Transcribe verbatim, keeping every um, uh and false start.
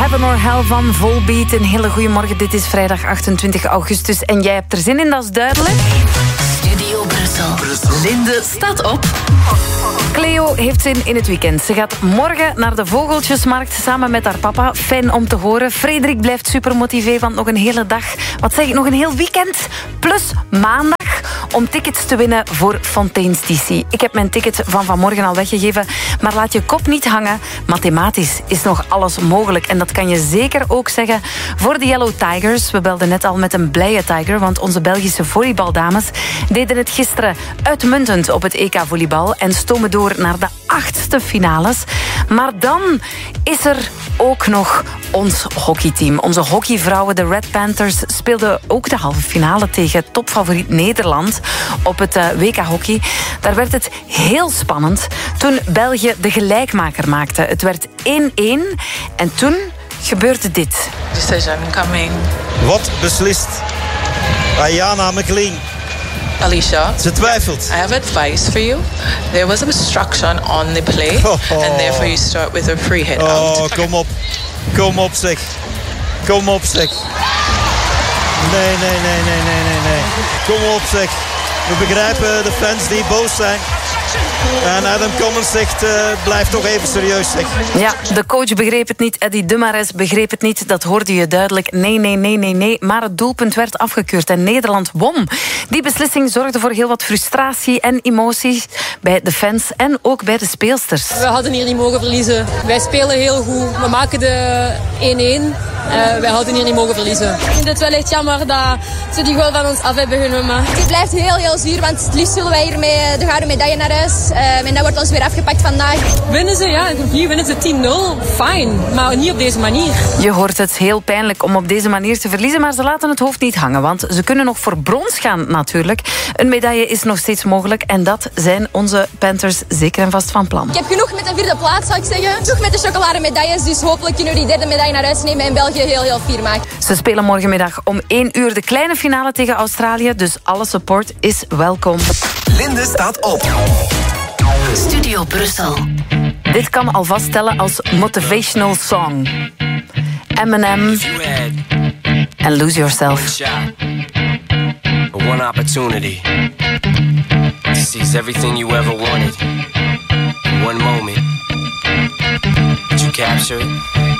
Heaven or Hell van Volbeat. Een hele goede morgen, dit is vrijdag achtentwintig augustus. En jij hebt er zin in, dat is duidelijk. Studio Brussel. Brussel. Linde staat op. Cleo heeft zin in het weekend. Ze gaat morgen naar de Vogeltjesmarkt samen met haar papa. Fijn om te horen. Frederik blijft super motivé, want nog een hele dag. Wat zeg ik, nog een heel weekend. Plus maandag om tickets te winnen voor Fontaine's D C. Ik heb mijn ticket van vanmorgen al weggegeven. Maar laat je kop niet hangen. Mathematisch is nog alles mogelijk. En dat kan je zeker ook zeggen voor de Yellow Tigers. We belden net al met een blije tiger, want onze Belgische volleybaldames deden het gisteren uitmuntend op het E K-volleybal en stomen door naar de achtste finales. Maar dan is er ook nog ons hockeyteam. Onze hockeyvrouwen, de Red Panthers, speelden ook de halve finale tegen topfavoriet Nederland op het W K-hockey. Daar werd het heel spannend toen België de gelijkmaker maakte. Het werd één-één en toen gebeurde dit. Decision coming. Wat beslist Ayana McLean? Alicia, ze twijfelt. I have advice for you. There was obstruction on the play, oh, oh. and therefore you start with a free hit oh, out. Oh, kom op. Kom op, zeg. Kom op, zeg. Nee, nee, nee, nee, nee, nee, nee. Kom op, zeg. We begrijpen de fans die boos zijn. En Adam Commons zegt, uh, blijf toch even serieus, zeg. Ja, de coach begreep het niet, Eddie Dumares begreep het niet. Dat hoorde je duidelijk. Nee, nee, nee, nee, nee. Maar het doelpunt werd afgekeurd en Nederland won. Die beslissing zorgde voor heel wat frustratie en emoties bij de fans en ook bij de speelsters. We hadden hier niet mogen verliezen. Wij spelen heel goed. We maken de één-één. Uh, wij hadden hier niet mogen verliezen. Ik vind het wel echt jammer dat ze die goal van ons af hebben genomen. Het blijft heel, heel zuur, want het liefst zullen wij hiermee de gouden medaille naar huis. Uh, en dat wordt ons weer afgepakt vandaag. Winnen ze, ja. Hier winnen ze tien nul. Fijn, maar niet op deze manier. Je hoort het, heel pijnlijk om op deze manier te verliezen, maar ze laten het hoofd niet hangen, want ze kunnen nog voor brons gaan natuurlijk. Een medaille is nog steeds mogelijk en dat zijn onze Panthers zeker en vast van plan. Ik heb genoeg met de vierde plaats, zou ik zeggen. Genoeg met de chocolade medailles, dus hopelijk kunnen we die derde medaille naar huis nemen en België heel, heel fier maken. Ze spelen morgenmiddag om één uur de kleine finale tegen Australië, dus alle support is welkom. Linde staat op. Studio Brussel. Dit kan alvast tellen als motivational song. Eminem en Lose Yourself. One opportunity to seize everything you ever wanted in one moment. Did you capture it?